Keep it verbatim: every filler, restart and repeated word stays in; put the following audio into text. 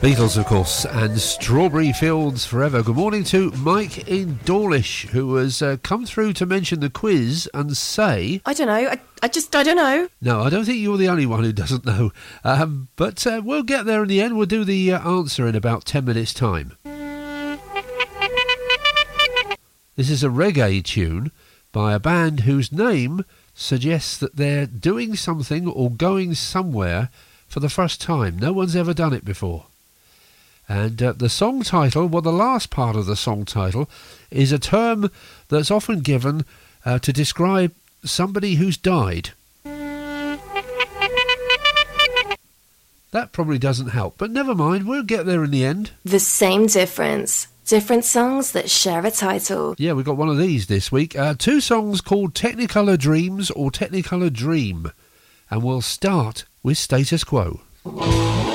Beatles, of course, and Strawberry Fields Forever. Good morning to Mike in Dawlish, who has uh, come through to mention the quiz and say... I don't know. I, I just, I don't know. No, I don't think you're the only one who doesn't know. Um, but uh, we'll get there in the end. We'll do the uh, answer in about ten minutes' time. This is a reggae tune by a band whose name suggests that they're doing something or going somewhere for the first time. No one's ever done it before. And uh, the song title, well, the last part of the song title, is a term that's often given uh, to describe somebody who's died. That probably doesn't help, but never mind, we'll get there in the end. The same difference. Different songs that share a title. Yeah, we've got one of these this week. Uh, two songs called Technicolor Dreams or Technicolor Dream. And we'll start with Status Quo.